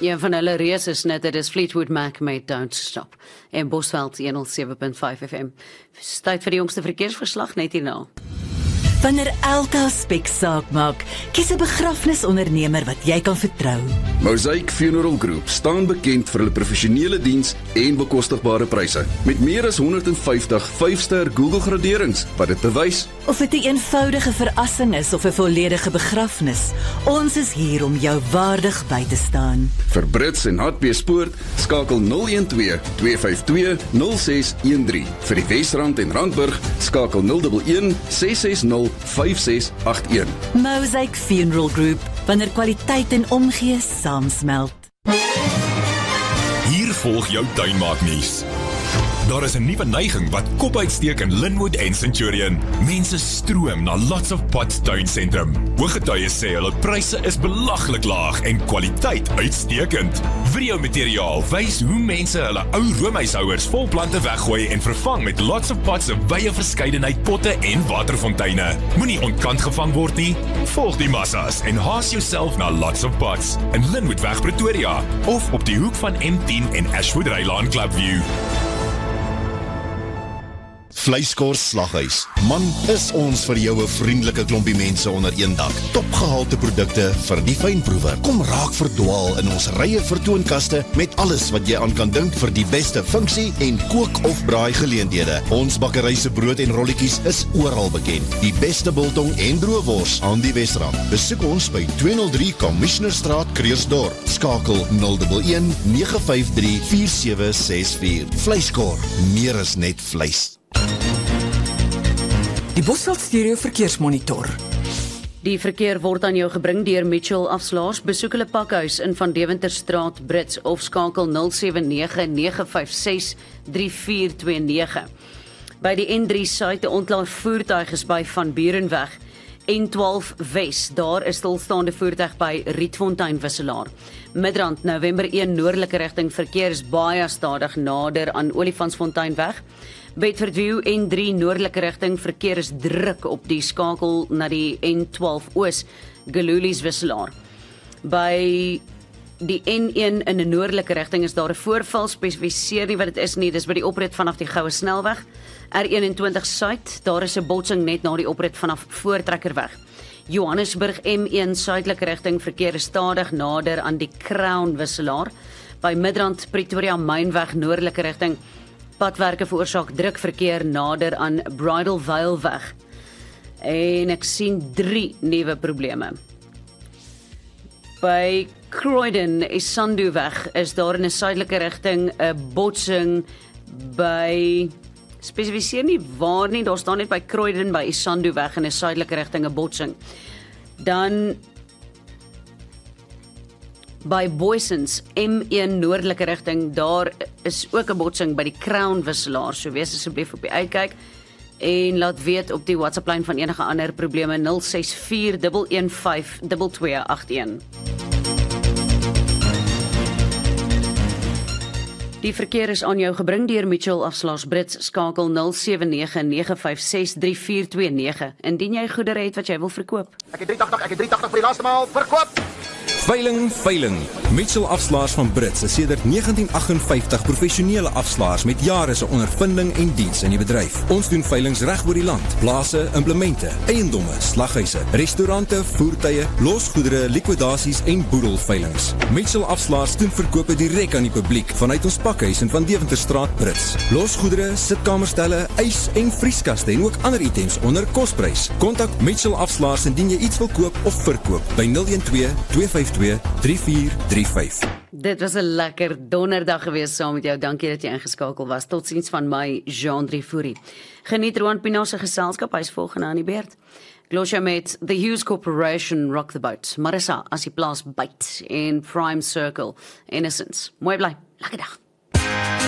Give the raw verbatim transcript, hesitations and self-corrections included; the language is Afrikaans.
Een van hulle reusesnitte, dis Fleetwood Mac met Don't Stop. En Bosveld honderd sewe punt vyf F M. Tyd vir die jongste verkeersverslag net hierna. Wanneer elke aspek saak maak, kies 'n begrafnisondernemer wat jy kan vertrou. Mosaic Funeral Group staan bekend vir hulle professionele diens en bekostigbare pryse. Met meer as honderd vyftig vyf-ster Google graderings wat dit bewys. Of dit 'n eenvoudige verrassing is of 'n volledige begrafnis, ons is hier om jou waardig by te staan. Vir Brits en Hartbeespoort skakel nul een twee twee vyf twee nul ses een drie. Vir die Wesrand en Randburg skakel nul een een ses ses nul vyf ses agt een. Mosaic Funeral Group, wanneer kwaliteit en omgee saamsmelt. Hier volg jou tuinmaaknuus. Daar is 'n nuwe neiging wat kop uitsteek in Linwood en Centurion. Mense stroom na Lots of Pots tuinsentrum. Ooggetuies sê hulle pryse is belaglik laag en kwaliteit uitstekend. Videomateriaal wys hoe mense hulle ou roomhuishouers vol plante weggooi en vervang met Lots of Pots se wye verskeidenheid potte en waterfonteine. Moenie ontkant gevang word nie. Volg die massas en haas jouself na Lots of Pots in Linwoodweg Pretoria of op die hoek van M tien en Ashwood Rylaan Clubview. Vleiskors Slaghuis. Man, is ons vir jou 'n vriendelike klompie mense onder een dak. Topgehalte produkte vir die fynproewer. Kom raak verdwaal in ons rye vertoonkaste met alles wat jy aan kan dink vir die beste funksie en kook of braai geleenthede. Ons bakkery se brood en rolletjies is oral bekend. Die beste biltong en droëwors aan die Wesrand. Besoek ons by tweehonderd drie Commissionerstraat, Kreersdorp. Skakel nul een een nege vyf drie vier sewe ses vier. Vleiskor, meer as net vleis. Die Bosveld Stereo Verkeersmonitor. Die verkeer word aan jou gebring deur Mitchell Afslaers. Besoek hulle pakhuis in Van Deventerstraat, Brits of skakel nul sewe nege nege vyf ses drie vier twee nege. By die N drie suid 'n ontlaar voertuig is by Van Burenweg. N twaalf Wes, daar is stilstaande voertuig by Rietfontein Wisselaar. Midrand November een noordelike rigting verkeer is baie stadig nader aan Olifantsfonteinweg. Bedford View N drie noordelike rigting verkeer is druk op die skakel na die N twaalf Oos, Gelulies Wisselaar. By die N een in 'n noordelike rigting is daar 'n voorval, spesifiseer nie wat dit is nie, dis by die oprit vanaf die Goue Snelweg. R eenentwintig Suid, daar is 'n botsing net na die oprit vanaf Voortrekkerweg. Johannesburg M een suidelike rigting verkeer is stadig nader aan die Crown Wisselaar. By Midrand Pretoria Mynweg noordelike rigting padwerke veroorsaak druk verkeer nader aan Bridal Veil weg. En ek sien drie nuwe probleme. By Croydon Isandu weg is daar in 'n suidelike rigting 'n botsing by spesifiseer nie waar nie, daar staan net by Croydon by Isandu weg in 'n suidelike rigting 'n botsing. Dan by Boysens M een noordelike rigting, daar is ook 'n botsing by die Crown Wisselaar, so wees asseblief op die uitkyk en laat weet op die WhatsApp lyn van enige ander probleme nul ses vier een een vyf twee twee agt een. Die verkeer is aan jou gebring deur Mitchell Afslaers Brits, skakel nul sewe nege nege vyf ses drie vier twee nege indien jy goedere het wat jy wil verkoop. Ek het drie agtig, ek het drie agtig vir die laaste maal verkoop. Veiling, veiling. Mitchell Afslaers van Brits is sedert negentien agt vyftig professionele afslaers met jare se ondervinding en diens in die bedryf. Ons doen veilings reg oor die land. Plase, implemente, eiendomme, slaghuise, restaurante, voertuie, losgoedere, likwidasies en boedelveilings. Mitchell Afslaers doen verkope direk aan die publiek vanuit ons pakhuis in Van Deventerstraat, Brits. Losgoedere, sitkamerstelle, ys en vrieskaste en ook ander items onder kosprys. Kontak Mitchell Afslaers indien jy iets wil koop of verkoop by nul een twee twee vyf twee drie vier drie vyf. Dit was 'n lekker donderdag gewees saam met jou. Dankie dat jy ingeskakel was. Totsiens van my, Jean Driefouri. Geniet Roan Pinaar se geselskap, hy's volgende aan die beurt. Glosja met The Hughes Corporation, Rock the Boat. Marissa, as die plaas byt en Prime Circle, Innocence. Mooi bly, lekker dag.